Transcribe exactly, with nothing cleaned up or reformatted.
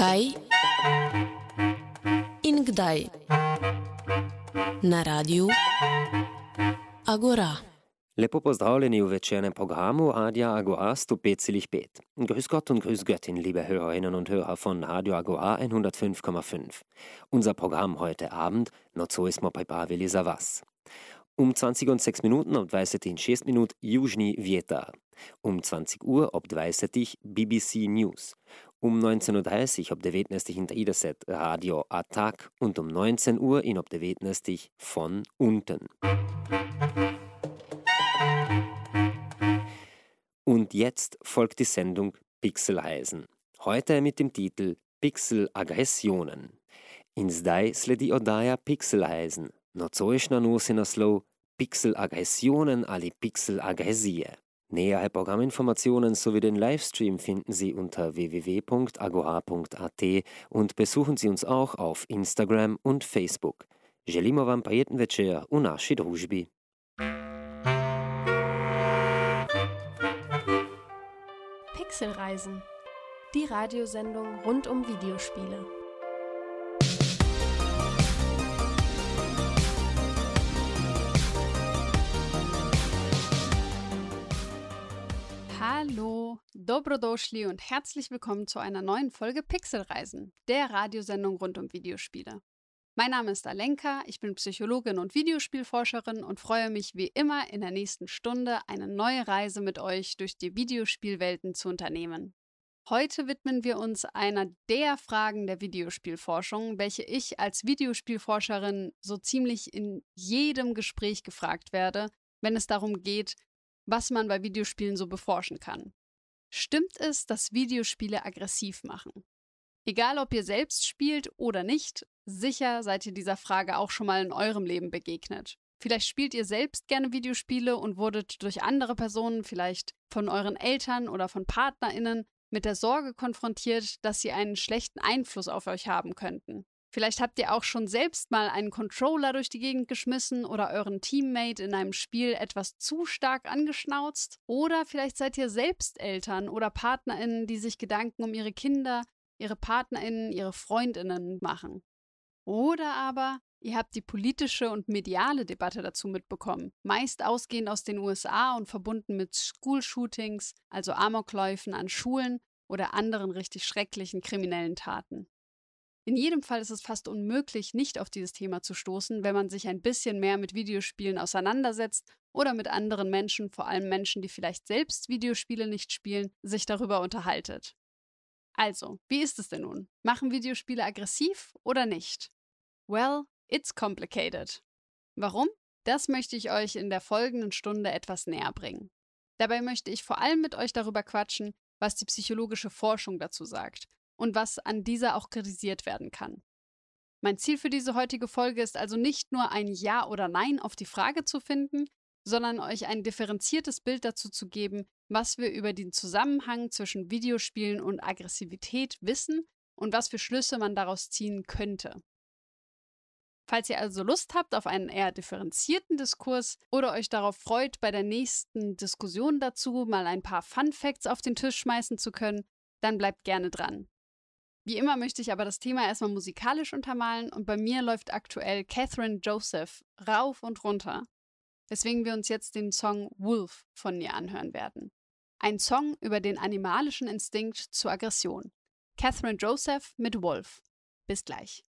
Kaj in kdaj na rádiu Agora. Lepo pozdravljeni v večernem programu Radia Agora sto pet celih pet. Grüß Gott und Grüß Göttin, liebe Hörerinnen und Hörer von Radio Agora hundertfünf Komma fünf. Unser Programm heute Abend, no co smo pripravili za vas. Um zwanzig und sechs Minuten ob dvajset in šest minut Južni vjetar. Um zwanzig Uhr ob dvajset B B C News. Um neunzehn Uhr dreißig ob devetnajst in trideset Radio Attack und um neunzehn Uhr in ob devetnajst von unten. Und jetzt folgt die Sendung Pixelreisen. Heute mit dem Titel Pixelaggressionen. In zdaj sledi oddaja Pixelreisen. Nocojšnja nosi naslov Pixelaggressionen ali Pixelagresije. Nähere Programminformationen sowie den Livestream finden Sie unter w w w punkt agora punkt a t und besuchen Sie uns auch auf Instagram und Facebook. Želimo vam prijeten večer v naši družbi. Pixelreisen, die Radiosendung rund um Videospiele. Hallo, dobrodošli und herzlich willkommen zu einer neuen Folge Pixelreisen, der Radiosendung rund um Videospiele. Mein Name ist Alenka, ich bin Psychologin und Videospielforscherin und freue mich wie immer in der nächsten Stunde eine neue Reise mit euch durch die Videospielwelten zu unternehmen. Heute widmen wir uns einer der Fragen der Videospielforschung, welche ich als Videospielforscherin so ziemlich in jedem Gespräch gefragt werde, wenn es darum geht, was man bei Videospielen so beforschen kann. Stimmt es, dass Videospiele aggressiv machen? Egal, ob ihr selbst spielt oder nicht, sicher seid ihr dieser Frage auch schon mal in eurem Leben begegnet. Vielleicht spielt ihr selbst gerne Videospiele und wurdet durch andere Personen, vielleicht von euren Eltern oder von PartnerInnen, mit der Sorge konfrontiert, dass sie einen schlechten Einfluss auf euch haben könnten. Vielleicht habt ihr auch schon selbst mal einen Controller durch die Gegend geschmissen oder euren Teammate in einem Spiel etwas zu stark angeschnauzt. Oder vielleicht seid ihr selbst Eltern oder PartnerInnen, die sich Gedanken um ihre Kinder, ihre PartnerInnen, ihre FreundInnen machen. Oder aber ihr habt die politische und mediale Debatte dazu mitbekommen, meist ausgehend aus den U S A und verbunden mit School-Shootings, also Amokläufen an Schulen oder anderen richtig schrecklichen kriminellen Taten. In jedem Fall ist es fast unmöglich, nicht auf dieses Thema zu stoßen, wenn man sich ein bisschen mehr mit Videospielen auseinandersetzt oder mit anderen Menschen, vor allem Menschen, die vielleicht selbst Videospiele nicht spielen, sich darüber unterhaltet. Also, wie ist es denn nun? Machen Videospiele aggressiv oder nicht? Well, it's complicated. Warum? Das möchte ich euch in der folgenden Stunde etwas näher bringen. Dabei möchte ich vor allem mit euch darüber quatschen, was die psychologische Forschung dazu sagt und was an dieser auch kritisiert werden kann. Mein Ziel für diese heutige Folge ist also nicht nur ein Ja oder Nein auf die Frage zu finden, sondern euch ein differenziertes Bild dazu zu geben, was wir über den Zusammenhang zwischen Videospielen und Aggressivität wissen und was für Schlüsse man daraus ziehen könnte. Falls ihr also Lust habt auf einen eher differenzierten Diskurs oder euch darauf freut, bei der nächsten Diskussion dazu mal ein paar Fun Facts auf den Tisch schmeißen zu können, dann bleibt gerne dran. Wie immer möchte ich aber das Thema erstmal musikalisch untermalen und bei mir läuft aktuell Catherine Joseph rauf und runter, weswegen wir uns jetzt den Song Wolf von ihr anhören werden. Ein Song über den animalischen Instinkt zur Aggression. Catherine Joseph mit Wolf. Bis gleich.